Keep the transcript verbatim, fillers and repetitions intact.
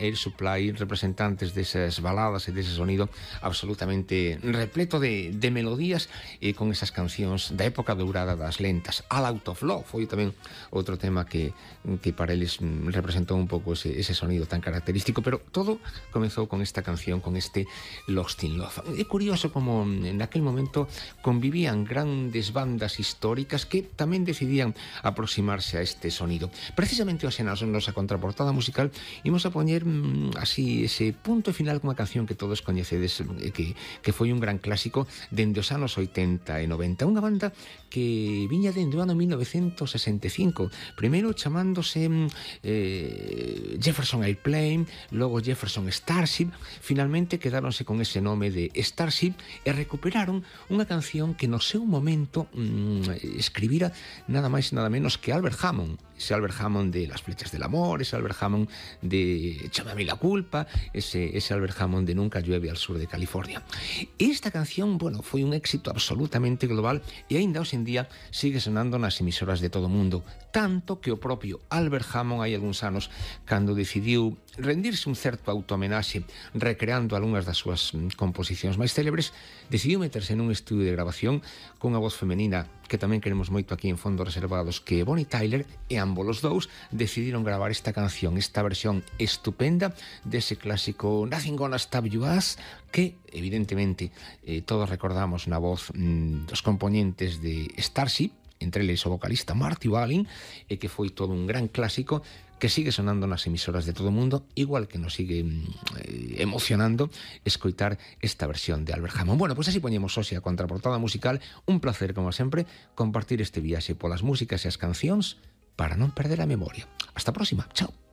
Air Supply, representantes desas baladas e dese sonido absolutamente repleto de, de melodías e con esas cancións da época dourada das lentas. All Out of Love foi tamén outro tema que, que para eles representou un pouco ese, ese sonido tan característico, pero todo comezou con esta canción, con este Lost in Love. É curioso como en aquel momento convivían grandes bandas históricas que tamén decidían aproximarse a este sonido. Precisamente hoxe na nosa contraportada musical imos a poñer así ese punto final cunha canción que todos coñecedes, que, que foi un gran clásico dende os anos oitenta e noventa, unha banda que viña dende o ano mil novecentos sesenta e cinco, primeiro chamándose eh, Jefferson Airplane, logo Jefferson Starship, finalmente quedáronse con ese nome de Starship e recuperaron unha canción que no seu momento mmm, escribira nada máis nada menos que Albert Hammond, ese Albert Hammond de Las Flechas del Amor, ese Albert Hammond de Chámame la culpa, ese, ese Albert Hammond de Nunca llueve al sur de California. Esta canción, bueno, foi un éxito absolutamente global e aínda hoxe en día sigue sonando nas emisoras de todo o mundo, tanto que o propio Albert Hammond hai algúns anos, cando decidiu rendirse un certo autohomenaxe recreando algunhas das súas composicións máis célebres, decidiu meterse nun estudio de grabación cunha voz femenina que tamén queremos moito aquí en Fondos Reservados, que é Bonnie Tyler, e ambos os dous decidiron gravar esta canción, esta versión estupenda dese clásico Nothing Gonna Stop You Us, que evidentemente eh, todos recordamos na voz mm, dos componentes de Starship, entre eles o vocalista Marty Balin, e que foi todo un gran clásico que sigue sonando nas emisoras de todo o mundo, igual que nos sigue eh, emocionando escoitar esta versión de Albert Hammond. Bueno, pois pues así poñemos hoxe a contraportada musical. Un placer, como sempre, compartir este viaxe polas músicas e as cancións para non perder a memoria. Hasta a próxima. Chao.